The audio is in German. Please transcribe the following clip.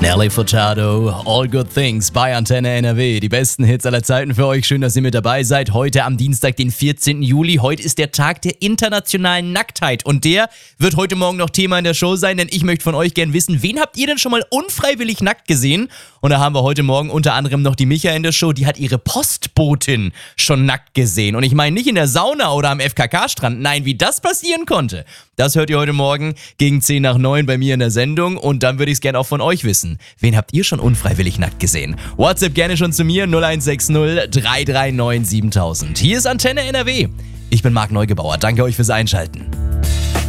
Nelly Furtado, All Good Things bei Antenne NRW. Die besten Hits aller Zeiten für euch. Schön, dass ihr mit dabei seid. Heute am Dienstag, den 14. Juli. Heute ist der Tag der internationalen Nacktheit. Und der wird heute Morgen noch Thema in der Show sein, denn ich möchte von euch gern wissen, wen habt ihr denn schon mal unfreiwillig nackt gesehen? Und da haben wir heute Morgen unter anderem noch die Micha in der Show. Die hat ihre Postbotin schon nackt gesehen. Und ich meine nicht in der Sauna oder am FKK-Strand. Nein, wie das passieren konnte, das hört ihr heute Morgen gegen 10 nach 9 bei mir in der Sendung. Und dann würde ich es gerne auch von euch wissen. Wen habt ihr schon unfreiwillig nackt gesehen? WhatsApp gerne schon zu mir 0160 339 7000. Hier ist Antenne NRW. Ich bin Marc Neugebauer. Danke euch fürs Einschalten.